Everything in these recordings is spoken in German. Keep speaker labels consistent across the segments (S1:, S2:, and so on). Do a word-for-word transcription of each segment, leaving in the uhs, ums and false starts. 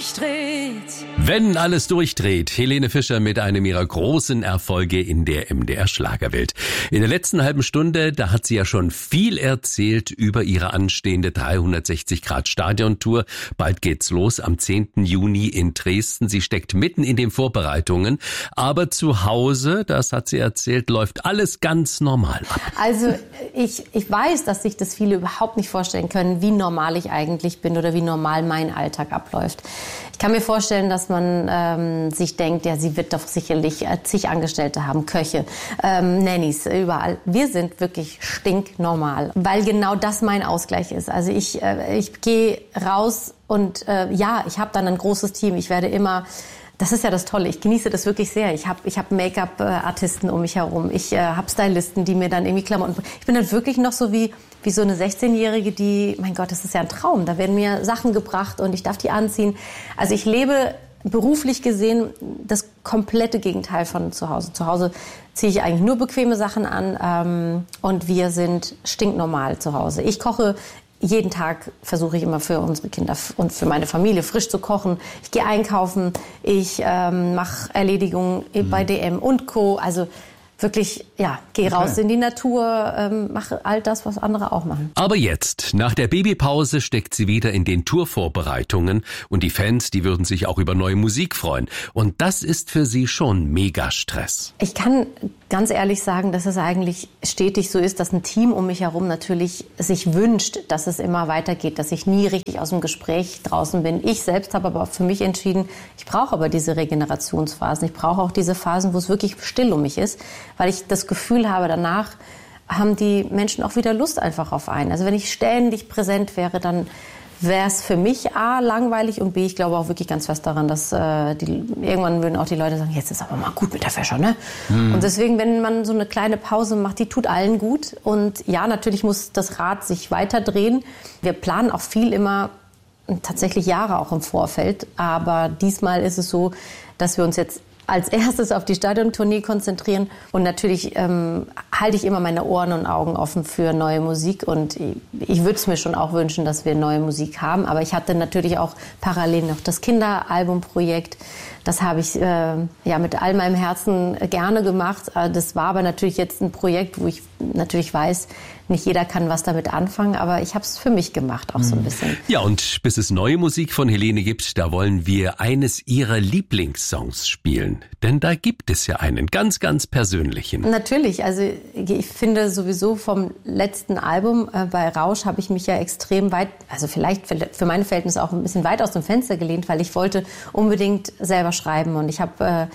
S1: durchdreht.
S2: Wenn alles durchdreht, Helene Fischer mit einem ihrer großen Erfolge in der M D R Schlagerwelt. In der letzten halben Stunde, da hat sie ja schon viel erzählt über ihre anstehende dreihundertsechzig Grad Stadiontour. Bald geht's los am zehnten Juni in Dresden. Sie steckt mitten in den Vorbereitungen. Aber zu Hause, das hat sie erzählt, läuft alles ganz normal ab.
S3: Also ich, ich weiß, dass sich das viele überhaupt nicht vorstellen können, wie normal ich eigentlich bin oder wie normal mein Alltag abläuft. Ich kann mir vorstellen, dass man ähm, sich denkt, ja, sie wird doch sicherlich äh, zig Angestellte haben, Köche, ähm, Nannies, überall. Wir sind wirklich stinknormal, weil genau das mein Ausgleich ist. Also ich, äh, ich gehe raus und äh, ja, ich habe dann ein großes Team. Ich werde immer... Das ist ja das Tolle. Ich genieße das wirklich sehr. Ich habe ich hab Make-up-Artisten um mich herum. Ich äh, habe Stylisten, die mir dann irgendwie Klamotten... Ich bin dann wirklich noch so wie, wie so eine sechzehnjährige, die... Mein Gott, das ist ja ein Traum. Da werden mir Sachen gebracht und ich darf die anziehen. Also ich lebe beruflich gesehen das komplette Gegenteil von zu Hause. Zu Hause ziehe ich eigentlich nur bequeme Sachen an ähm, und wir sind stinknormal zu Hause. Ich koche... Jeden Tag versuche ich immer für unsere Kinder und für meine Familie frisch zu kochen. Ich gehe einkaufen, ich ähm, mache Erledigungen mhm. bei D M und Co. Also wirklich, ja, gehe okay. raus in die Natur, ähm, mache all das, was andere auch machen.
S2: Aber jetzt, nach der Babypause, steckt sie wieder in den Tourvorbereitungen und die Fans, die würden sich auch über neue Musik freuen. Und das ist für sie schon mega Stress.
S3: Ich kann ganz ehrlich sagen, dass es eigentlich stetig so ist, dass ein Team um mich herum natürlich sich wünscht, dass es immer weitergeht, dass ich nie richtig aus dem Gespräch draußen bin. Ich selbst habe aber auch für mich entschieden, ich brauche aber diese Regenerationsphasen. Ich brauche auch diese Phasen, wo es wirklich still um mich ist, weil ich das Gefühl habe, danach haben die Menschen auch wieder Lust einfach auf einen. Also wenn ich ständig präsent wäre, dann wäre es für mich A, langweilig und B, ich glaube auch wirklich ganz fest daran, dass äh, die, irgendwann würden auch die Leute sagen, jetzt ist aber mal gut mit der Fischer, ne? Mhm. Und deswegen, wenn man so eine kleine Pause macht, die tut allen gut. Und ja, natürlich muss das Rad sich weiter drehen. Wir planen auch viel immer, tatsächlich Jahre auch im Vorfeld. Aber diesmal ist es so, dass wir uns jetzt als erstes auf die Stadiontournee konzentrieren. Und natürlich ähm, halte ich immer meine Ohren und Augen offen für neue Musik. Und ich, ich würde es mir schon auch wünschen, dass wir neue Musik haben. Aber ich hatte natürlich auch parallel noch das Kinderalbumprojekt. Das habe ich äh, ja mit all meinem Herzen gerne gemacht. Das war aber natürlich jetzt ein Projekt, wo ich natürlich weiß, nicht jeder kann was damit anfangen, aber ich habe es für mich gemacht, auch so ein bisschen.
S2: Ja, und bis es neue Musik von Helene gibt, da wollen wir eines ihrer Lieblingssongs spielen. Denn da gibt es ja einen ganz, ganz persönlichen.
S3: Natürlich, also ich finde sowieso vom letzten Album äh, bei Rausch habe ich mich ja extrem weit, also vielleicht für, für meine Verhältnisse auch ein bisschen weit aus dem Fenster gelehnt, weil ich wollte unbedingt selber schreiben und ich habe äh,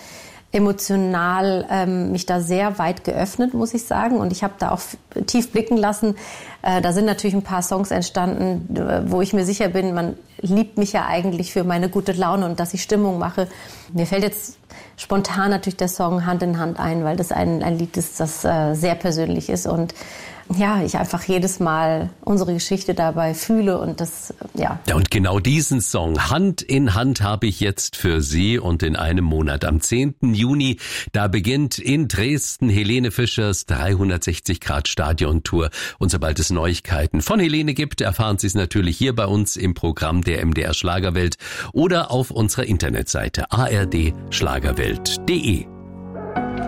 S3: emotional ähm, mich da sehr weit geöffnet, muss ich sagen. Und ich habe da auch tief blicken lassen. Äh, da sind natürlich ein paar Songs entstanden, wo ich mir sicher bin, man liebt mich ja eigentlich für meine gute Laune und dass ich Stimmung mache. Mir fällt jetzt spontan natürlich der Song Hand in Hand ein, weil das ein, ein Lied ist, das äh, sehr persönlich ist und ja, ich einfach jedes Mal unsere Geschichte dabei fühle und das, ja.
S2: Ja, und genau diesen Song Hand in Hand habe ich jetzt für Sie und in einem Monat am zehnten Juni, da beginnt in Dresden Helene Fischers dreihundertsechzig Grad Stadiontour. Und sobald es Neuigkeiten von Helene gibt, erfahren Sie es natürlich hier bei uns im Programm der M D R Schlagerwelt oder auf unserer Internetseite a r d schlagerwelt punkt d e.